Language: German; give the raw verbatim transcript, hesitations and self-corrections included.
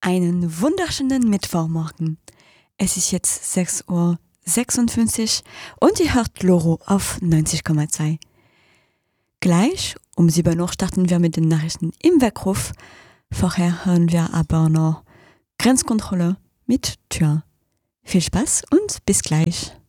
Einen wunderschönen Mittwochmorgen. Es ist jetzt sechs Uhr sechsundfünfzig und ihr hört Loro auf neunzig Komma zwei. Gleich um sieben Uhr starten wir mit den Nachrichten im Weckruf. Vorher hören wir aber noch Grenzkontrolle mit Tür. Viel Spaß und bis gleich.